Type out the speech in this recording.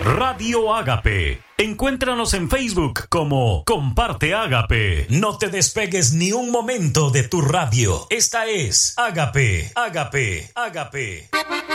Radio Ágape. Encuéntranos en Facebook como Comparte Ágape. No te despegues ni un momento de tu radio. Esta es Ágape, Ágape, Ágape.